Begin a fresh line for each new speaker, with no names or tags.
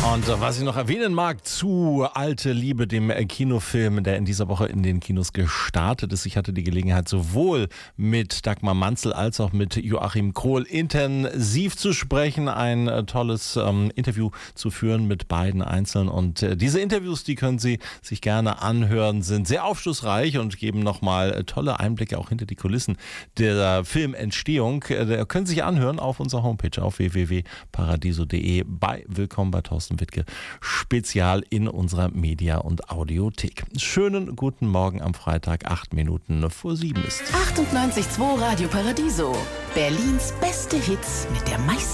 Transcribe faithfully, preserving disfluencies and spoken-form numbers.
Und was ich noch erwähnen mag zu Alte Liebe, dem Kinofilm, der in dieser Woche in den Kinos gestartet ist. Ich hatte die Gelegenheit, sowohl mit Dagmar Manzel als auch mit Joachim Krohl intensiv zu sprechen, ein äh, tolles ähm, Interview zu führen mit beiden einzeln. Und äh, diese Interviews, die können Sie sich gerne anhören, sind sehr aufschlussreich und geben nochmal äh, tolle Einblicke auch hinter die Kulissen der Filmentstehung. Äh, können Sie sich anhören auf unserer Homepage auf w w w punkt paradiso punkt de bei Willkommen bei Thorsten Wittke, spezial in unserer Media- und Audiothek. Schönen guten Morgen am Freitag, acht Minuten vor sieben ist.
achtundneunzig Komma zwei Radio Paradiso. Berlins beste Hits mit der meisten